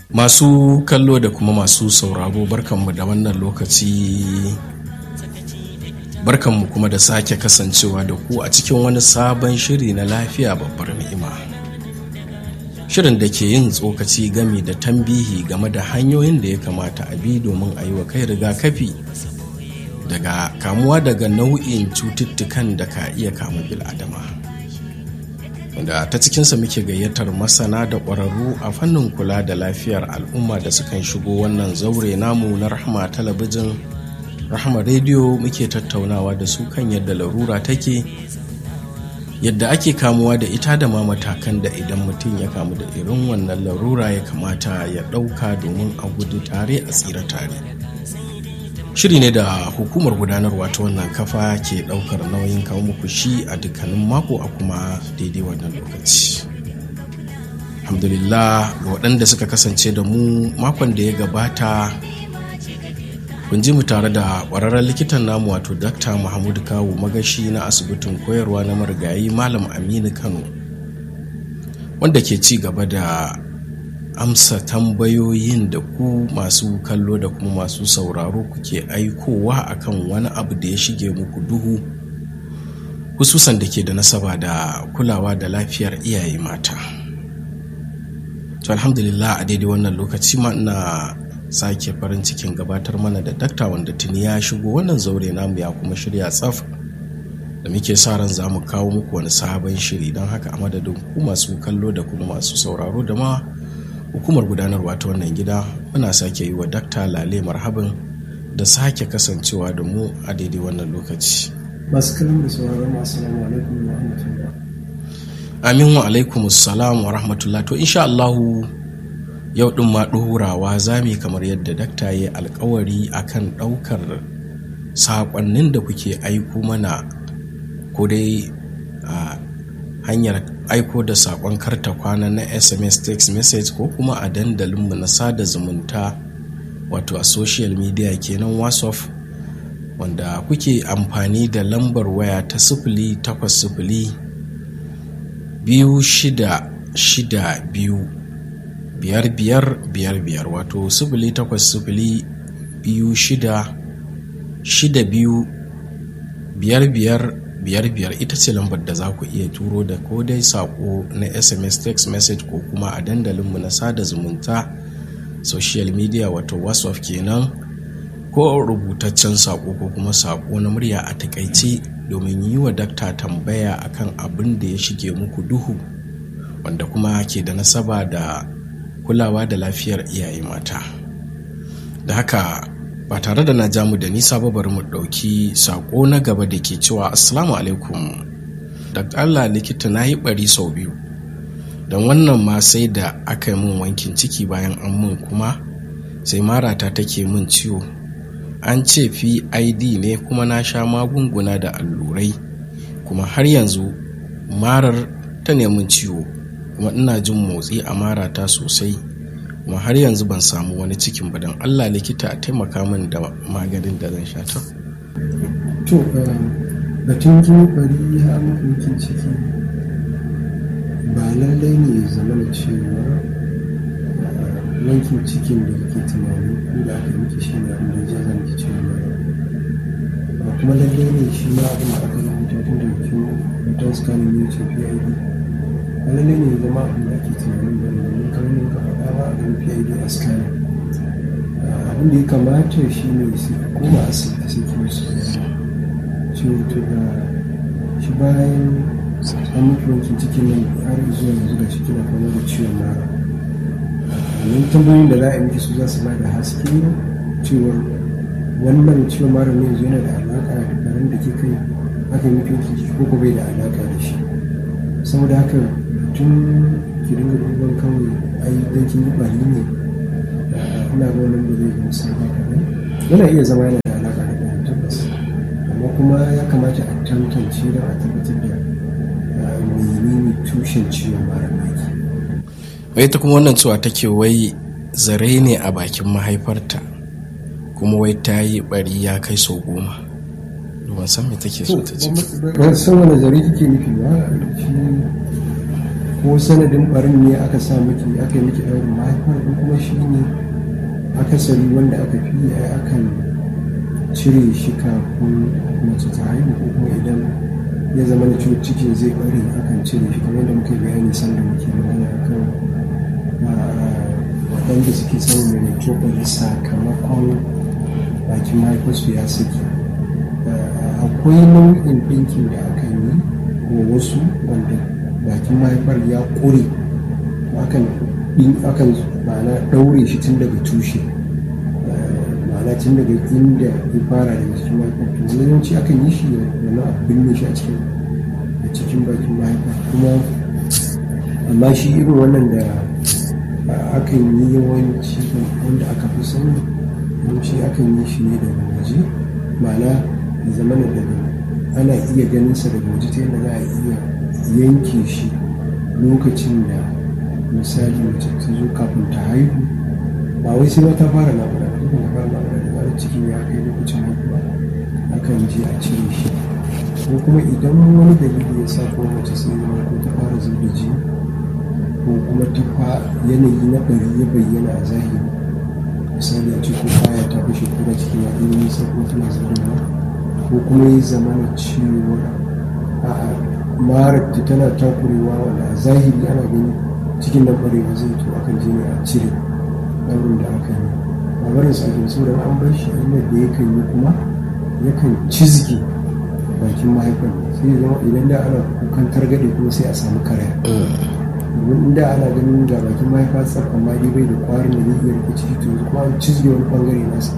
Masu kallo da kuma masu sauraro barkanmu da wannan lokaci, barkanmu kuma da sake kasancewa da ku a cikin wani sabon shiri na lafiya babbar ni'ima. Shirin da ke yin tsokaci gami da tambihi game da hanyoyin da ya kamata a bi domin a yi wa kai rigakafi daga kamuwa daga nau'in cututtukan da ka iya kama bil'adama. Da ta cikinsa muke gayyatar masana da ƙwararru a fannin kula da lafiyar al'umma da sukan shigo wannan zaure namu na Rahama Talabijin, Rahama Radio. Muke tattaunawa da su kan yadda larura take, yadda ake kamuwa da ita da ma matakan da idan mutum ya kamu da irin wannan larura ya kamata ya ɗauka domin a gudu tare a tsira tare. Shiri ne da hukumar gudanarwa ta wannan kafa ke ɗaukar nauyin kawo muku shi a dukkanin mako a kuma daidai wannan lokaci. Alhamdulillah ga waɗanda suka kasance da mu makon da ya gabata, kun ji mu tare da ƙwararren likitan namu wato Dr. Mahmud Kawu Magashi na asibitin koyarwa na marigayi Malam Aminu Kano, wanda ke ci gaba da amsa tambayoyin da ku masu kallo da kuma masu sauraro kuke aikowa akan wani abu da ya shige muku duhu, hususan da ke da nasaba da kulawa da lafiyar iyaye mata. To alhamdulillah a daidai wannan lokaci ma ina sake farin cikin gabatar mana da dakta wanda tuni ya shigo wannan zaure namu ya kuma shirya tsaf da muke sa ran za mu kawo muku wani sabon shiri. Don haka a madadin ku masu kallo da kuma masu sauraro da ma hukumar gudanarwa ta wannan gida, muna sake yi wa dakta lale marhaban da sake kasancewa da mu a daidai wannan lokaci. Masu kallon da sauraron mu, assalamu alaikum wa rahmatullah. Amin wa alaikum assalam wa rahmatullah. To insha Allah yau din ma ɗorawa zami kamar yadda dakta ya alkawari akan ɗaukar saƙonnin da kuke aiko mana, ko dai a hanyar aiko da saƙon karta kwana na SMS text message ko kuma a dandalinmu na sada zumunta wato a social media kenan WhatsApp, wanda kuke amfani da lambar waya ta 0800 2662 5555 wato 0800 2662 5555 ita ce lambar da za ku iya turo da ko dai sako na SMS text message ko kuma a dandalinmu na sada zumunta social media wato WhatsApp kenan, ko rubutaccen sako ko kuma sako na murya a takaice domin yi wa dakta tambaya akan abin da ya shige muku duhu wanda kuma ke da nasaba da kulawa da lafiyar iyaye mata. Da haka ba tare da na ja mu da nisa ba, bari mu ɗauki saƙo na gaba da ke cewa assalamu alaikum Dr. Allah likita, na yi ɓari sau 2 don wannan ma sai da aka yi min wankin ciki, bayan an mun kuma sai marata take min ciwo. An ce PID ne kuma na sha magunguna da allurai, kuma har yanzu marar ta nemin ciwo, kuma ina jin motsi a marata sosai, kuma har yanzu ban samu wani cikin ba. Don Allah likita a taimaka min da maganin da zan sha ta. To batun jini bari har makokin ciki ba lallai ne ya zama da cewa wankin cikin da yake tunani ko da aka miki shi ne abin da ya zama ki ciwo ba kuma lallai ne shi ma abin da aka rubuta tun da bikin hoton scanning ne ce PID ba lallai ne ya zama abin da ake tunanin ba ne, domin kamar ne ka faɗa ba a gan PID a scanning. Abin da ya kamata shi ne su koma asibiti sai kuma su ciwo to da shi bayan an miki wankin cikin nan har zuwa yanzu da shi kina kama da ciwon mara. Wannan tambayoyin da za a yi miki su za su ba da haske cewar wannan ciwon mara ne yanzu yana da alaƙa da garin da ke kai aka yi miki wankin ciki ko bai da alaƙa da shi. Saboda haka tun ki dinga duban kawai ai dan kin yi bari ne, ina ga wannan da zai zama sabon kaɗan. Yana iya zama yana da alaƙa da ɗan tabbas, amma kuma ya kamata a tantance da a tabbatar da menene tushen ciwon mara naki. Wai ta kuma wannan cewa take wai zare ne a bakin mahaifarta, kuma wai ta yi bari ya kai sau 10. Ban san me take so ta ce. Ban san wani zare kike nufi ba. ko sanadin barin ne aka sa miki aka yi miki ɗaurin mahaifar, ko kuma shi ne akasari wanda aka fi akan cire shi kafin mace ta haihu, ko kuma idan ya zama da cikin zai bari akan cire shi, kamar yadda muka bayani sanda muke magana akan waɗanda suke samun menopause sakamakon bakin mahaifarsu ya saki. Akwai nau'in ɗinkin da aka yi wa wasu wanda bakin mahaifar ya ƙure, akan ma'ana ɗaure shi tun daga tushe, ma'ana tun daga inda ya fara daga cikin mahaifar, to yawanci akan yi shi wani abu binne shi a cikin bakin mahaifar. Kuma amma shi irin wannan da akan yi yawanci wanda aka fi sani, yawanci akan yi shi ne daga waje, ma'ana ya zama daga ana iya ganin sa daga waje ta yadda za a iya yanke shi lokacin da misali mace ta zo kafin ta haihu, ba wai sai ta fara naƙuda ba, duk da fara naƙuda da zarar cikin ya kai lokacin haihuwa akan je a cire shi. Ko kuma idan wani dalili ya sa ko mace sai zama ko ta fara zubar da jini, ko kuma yanayi na bari ya bayyana a zahiri, misali a ce ko kaya ta fashe ko da cikin ya ɗaya nisa ko tana zubarwa, ko kuma ya zama na cewa marar ta tana takurewa wanda a zahiri ana gani cikin nan ɓarewa zai to akan je ne a cire ɗaurin da aka yi. Ba barin sa ake so an bar shi inda da yakan yi kuma yakan cizge bakin mahaifar, sai zama idan da ana kukan targaɗe kuma sai a samu karaya. Domin inda ana ganin ga bakin mahaifa tsar amma dai bai da kwarin da zai iya rike ciki, to kuma an cizge wani bangare nasa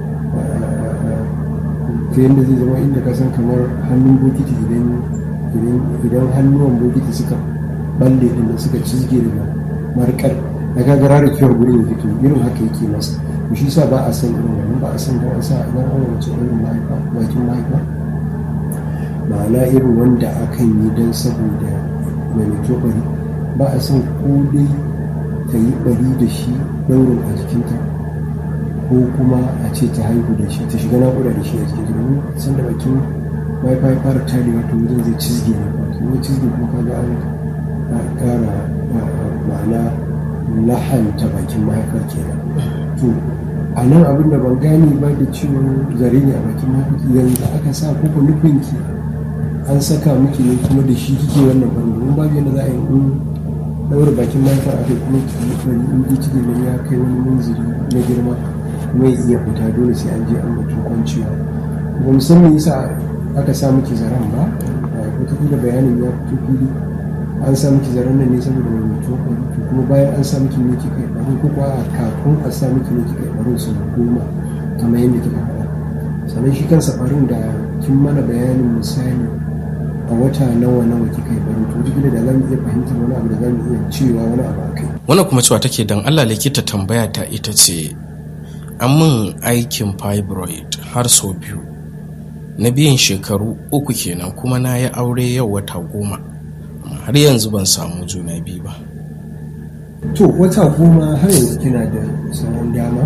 ta yadda zai zama inda ka san kamar hannun bokiti idan hannuwan bokiti suka balle din da suka cizge daga markar da gagara da kyau gurin ya fito, irin haka yake masa. To shi sa ba a san irin wannan, ba a san da wasa idan an wace irin mahaifa bakin mahaifa, ma'ana irin wanda akan yi don saboda menopause, ba a san ko dai ta yi bari da shi daurin a jikinta, ko kuma a ce ta haihu da shi, ta shiga naƙuda da shi a jikinta, domin san da bakin mahaifa ya fara tarewa to wajen zai cizge ne, kuma cizge kuma kaga an ƙara ma'ana lahanta bakin mahaifar kenan. To a nan abin da ban gane ba da ciwon zare ne a bakin mahaifar, yanzu aka sa ko nufin ki an saka miki ne kuma da shi kike wannan bari, domin babu yadda za a yi in daura bakin mahaifar aka kuma in ciki ne ya kai wani munziri na girma kuma ya iya fita, dole sai an je an mutum kwanciya. Ba musamman yasa aka sa miki zaren ba, wataƙila bayanin ya fito fili, an sa miki zaren nan ne saboda mai mutum to kuma bayan an sa miki ne kika yi ɓarin, ko kuwa kafin a sa miki ne kika yi ɓarin sau 10 kamar yadda kika faɗa. Sannan shi kansa ɓarin da kin mana bayanin misali a wata nawa kika yi ɓarin, to wataƙila da za mu iya fahimtar wani abu da za mu iya cewa wani abu a kai. Wannan kuma cewa take dan Allah likita tambaya ta ita ce, an min aikin fibroid har sau 2, na biyan shekaru 3 kenan, kuma na yi aure yau wata 10, har yanzu ban samu juna biyu ba. To wata 10 har yanzu kina da sauran dama,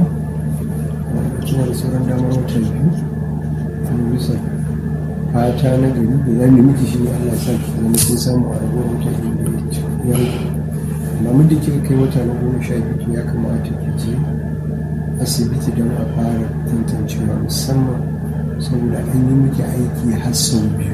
wata 2 bisa fata na gari da za mu miki shi ne Allah ya sa ki zama kin samu a ragowar wata 2. Amma muddin kika kai wata na 12 ya kamata ki je asibiti don a fara tantancewa, musamman saboda an yi miki aiki har sau 2.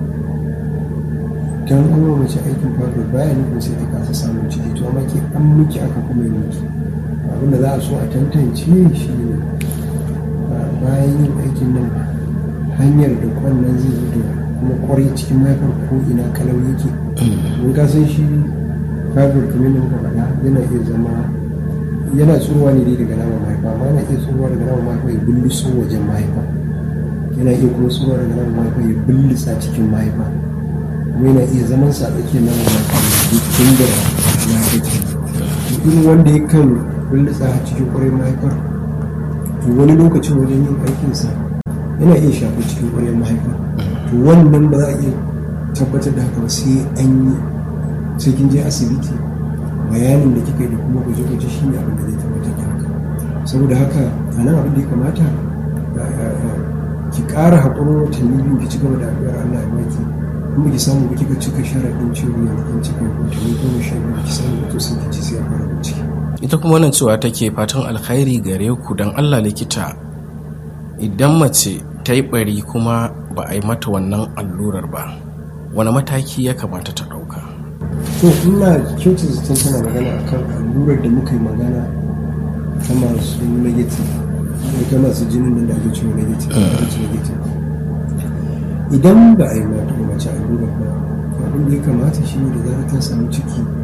Don an yi mace aikin fibroid baya nufin sai ta kasa samun ciki, to amma ke an miki aka kuma yi miki. Abin da za a so a tantance shi ne bayan yin aikin nan hanyar da kwannan zai zo da kuma kwarai cikin mahaifar ko ina kalau yake. Mun ka san shi fibroid kamar da muka faɗa yana iya zama yana tsurowa ne dai daga naman mahaifa, amma yana iya tsurowa daga naman mahaifa ya bulluso wajen mahaifa, yana iya kuma tsurowa daga naman mahaifa ya bullisa cikin mahaifa, kuma yana iya zaman sa tsakiyar naman mahaifa da cikin da mahaifa. Irin wanda ya kan bullisa cikin kwarai mahaifar, to wani lokacin wajen yin aikinsa yana iya shafa cikin kwarai mahaifa, to wannan ba za a iya tabbatar da haka ba sai an yi, sai kin je asibiti bayanin da kika yi da kuma gwaje-gwaje shi ne abin da zai tabbatar da haka. Saboda haka a nan abin da ya kamata ki ƙara haƙurin watanni 2 ki ci gaba da addu'ar Allah ya baki kuma ki samu kika cika sharaɗin cewa yana an cika watanni 12 ki samu to sai ki ji sai a fara bincike. Ita kuma wannan cewa take fatan alkhairi gare ku don Allah likita, idan mace ta yi bari kuma ba a yi mata wannan allurar ba, wani mataki ya kamata ta ɗauka? To ina kyautar zaton tana magana akan allurar da muka yi magana ta masu negative, ta masu jinin nan da ake cewa negative. Idan ba a yi mata mace allurar ba, abin da ya kamata shi ne da zarar ta samu ciki